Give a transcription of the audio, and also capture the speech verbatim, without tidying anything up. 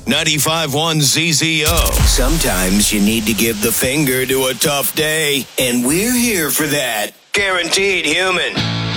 ninety-five point one Z Z O. Sometimes you need to give the finger to a tough day, and we're here for that. Guaranteed Human.